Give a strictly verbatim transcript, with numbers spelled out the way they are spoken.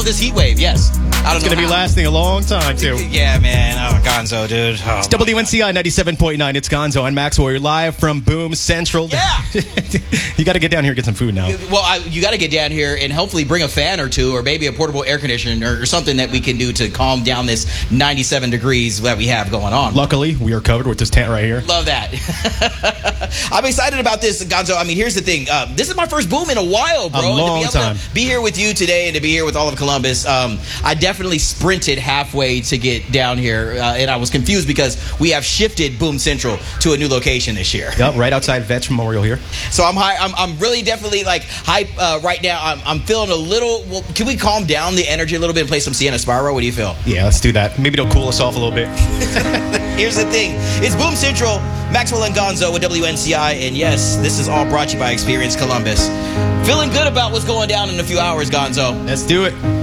this heat wave, yes. I don't It's know going to be how. lasting a long time, too. Yeah, man. Oh, Gonzo, dude. Oh, It's W N C I ninety-seven point nine. It's Gonzo and Maxwell. You're live from Boom Central. Yeah. You got to get down here and get some food now. Well, I, you got to get down here and hopefully bring a fan or two or maybe a portable air conditioner or, or something that we can do to calm down this ninety-seven degrees that we have going on. Luckily, we are covered with this tent right here. Love that. I'm excited about this, Gonzo. I mean, here's the thing. Uh, this is my first Boom in a while, bro. A long and to be able time. to be here with you today and to be here with all of Columbus, um, I definitely sprinted halfway to get down here, uh, and I was confused because we have shifted Boom Central to a new location this year. Yep, right outside Vets Memorial here. So I'm high. I'm, I'm really definitely like hype uh, right now. I'm, I'm feeling a little. Well, can we calm down the energy a little bit and play some Sienna Spyro? What do you feel? Yeah, let's do that. Maybe it'll cool us off a little bit. Here's the thing. It's Boom Central, Maxwell and Gonzo with W N C I. And yes, this is all brought to you by Experience Columbus. Feeling good about what's going down in a few hours, Gonzo. Let's do it.